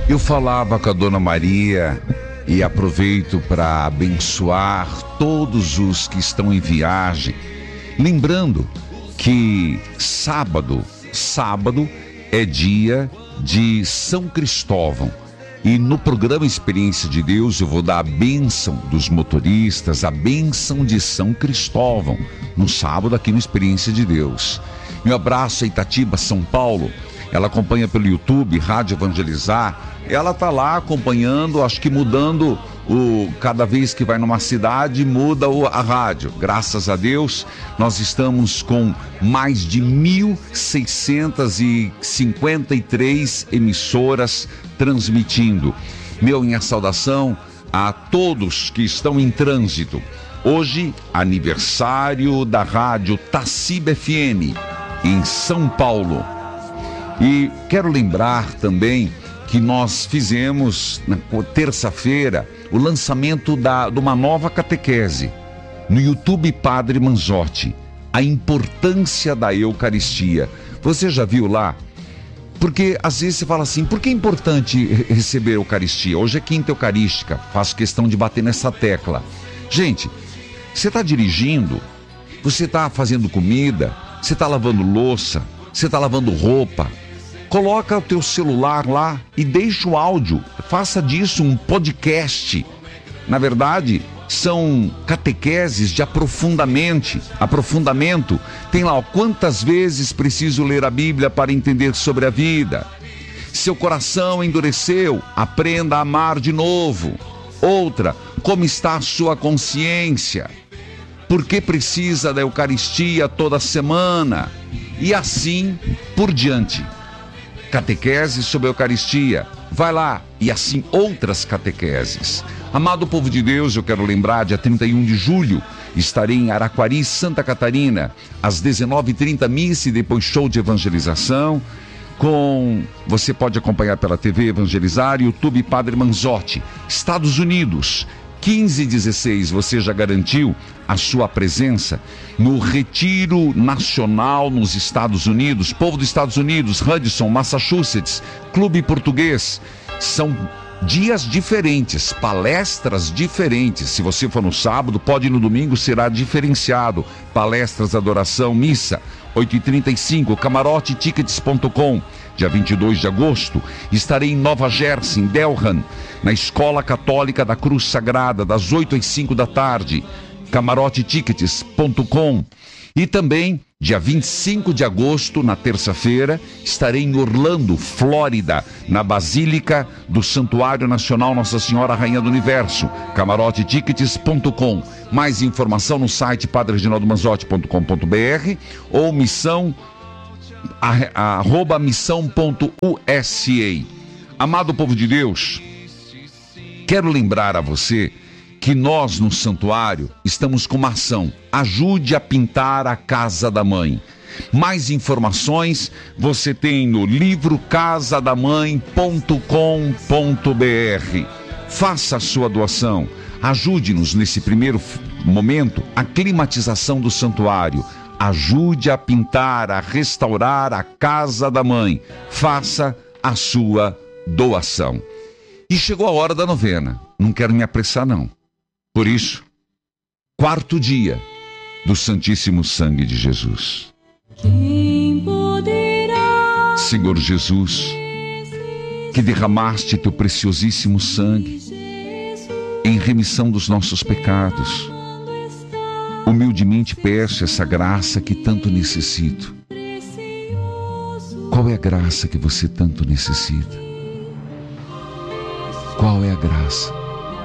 Eu falava com a Dona Maria e aproveito para abençoar todos os que estão em viagem, lembrando que sábado é dia de São Cristóvão. E no programa Experiência de Deus eu vou dar a bênção dos motoristas, a bênção de São Cristóvão, no sábado aqui no Experiência de Deus. Meu abraço a Itatiba, São Paulo. Ela acompanha pelo YouTube, Rádio Evangelizar. Ela está lá acompanhando, acho que mudando cada vez que vai numa cidade, muda a rádio. Graças a Deus, nós estamos com mais de 1.653 emissoras transmitindo. Minha saudação a todos que estão em trânsito. Hoje, aniversário da rádio Taciba FM, em São Paulo. E quero lembrar também que nós fizemos na terça-feira o lançamento de uma nova catequese no YouTube Padre Manzotti, a importância da Eucaristia. Você já viu lá? Porque às vezes você fala assim, por que é importante receber a Eucaristia? Hoje é quinta eucarística, faço questão de bater nessa tecla. Gente, você está dirigindo, você está fazendo comida, você está lavando louça, você está lavando roupa, coloca o teu celular lá e deixa o áudio, faça disso um podcast. Na verdade, são catequeses de aprofundamento. Tem lá, quantas vezes preciso ler a Bíblia para entender sobre a vida? Seu coração endureceu, aprenda a amar de novo. Outra, como está a sua consciência? Por que precisa da Eucaristia toda semana? E assim por diante. Catequese sobre a Eucaristia, vai lá, e assim outras catequeses. Amado povo de Deus, eu quero lembrar, dia 31 de julho, estarei em Araquari, Santa Catarina, às 19h30, missa e depois show de evangelização. Você pode acompanhar pela TV Evangelizar, YouTube Padre Manzotti. Estados Unidos, 15 e 16, você já garantiu a sua presença no Retiro Nacional nos Estados Unidos. Povo dos Estados Unidos, Hudson, Massachusetts, Clube Português. São dias diferentes, palestras diferentes. Se você for no sábado, pode ir no domingo, será diferenciado. Palestras, adoração, missa, 8h35, camarote-tickets.com. Dia 22 de agosto, estarei em Nova Jersey, em Delran, na Escola Católica da Cruz Sagrada, das 8 às 5 da tarde, camarote-tickets.com. E também, dia 25 de agosto, na terça-feira, estarei em Orlando, Flórida, na Basílica do Santuário Nacional Nossa Senhora Rainha do Universo, camarote-tickets.com. Mais informação no site padrereginaldomanzotti.com.br ou missão.usa. Amado povo de Deus, quero lembrar a você que nós no santuário estamos com uma ação, ajude a pintar a casa da mãe. Mais informações você tem no livro casadamãe.com.br. Faça a sua doação, ajude-nos nesse primeiro momento, a climatização do santuário. Ajude a pintar, a restaurar a casa da mãe. Faça a sua doação. E chegou a hora da novena. Não quero me apressar, não. Por isso, 4º dia do Santíssimo Sangue de Jesus. Senhor Jesus, que derramaste teu preciosíssimo sangue em remissão dos nossos pecados, humildemente peço essa graça que tanto necessito. Qual é a graça que você tanto necessita? Qual é a graça?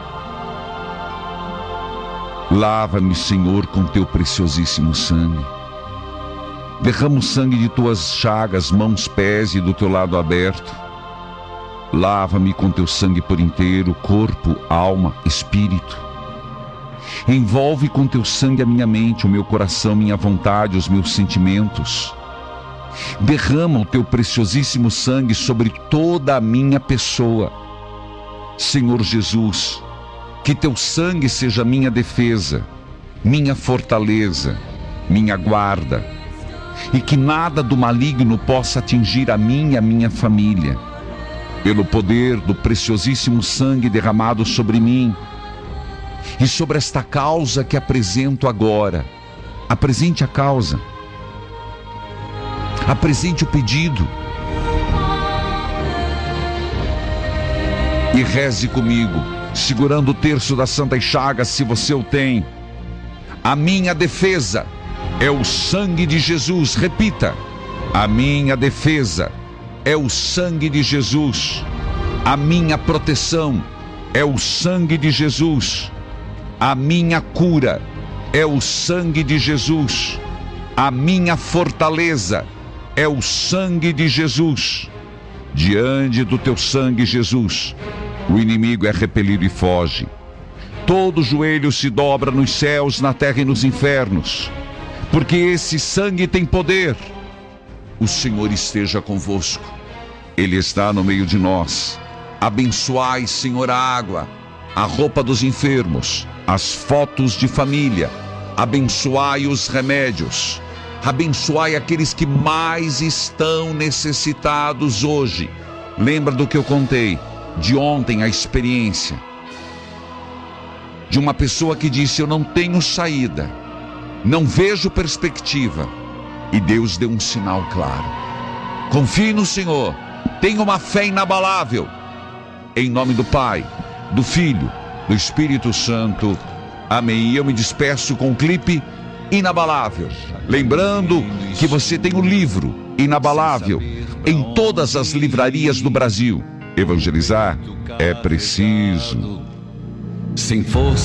Lava-me, Senhor, com teu preciosíssimo sangue. Derrama o sangue de tuas chagas, mãos, pés e do teu lado aberto. Lava-me com teu sangue por inteiro, corpo, alma, espírito. Envolve com teu sangue a minha mente, o meu coração, minha vontade, os meus sentimentos. Derrama o teu preciosíssimo sangue sobre toda a minha pessoa. Senhor Jesus, que teu sangue seja minha defesa, minha fortaleza, minha guarda, e que nada do maligno possa atingir a mim e a minha família. pelo poder do preciosíssimo sangue derramado sobre mim e sobre esta causa que apresento agora. Apresente a causa. Apresente o pedido. E reze comigo, segurando o terço das Santas Chagas, se você o tem. A minha defesa é o sangue de Jesus. Repita. A minha defesa é o sangue de Jesus. A minha proteção é o sangue de Jesus. A minha cura é o sangue de Jesus. A minha fortaleza é o sangue de Jesus. Diante do teu sangue, Jesus, o inimigo é repelido e foge. Todo joelho se dobra nos céus, na terra e nos infernos, porque esse sangue tem poder. O Senhor esteja convosco. Ele está no meio de nós. Abençoai, Senhor, a água, a roupa dos enfermos, as fotos de família. Abençoai os remédios. Abençoai aqueles que mais estão necessitados hoje. Lembra do que eu contei de ontem, a experiência de uma pessoa que disse: eu não tenho saída, não vejo perspectiva. E Deus deu um sinal claro. Confie no Senhor, tenha uma fé inabalável. Em nome do Pai, do Filho, do Espírito Santo. Amém. E eu me despeço com um clipe inabalável. Lembrando que você tem o livro Inabalável em todas as livrarias do Brasil. Evangelizar é preciso. Sem força.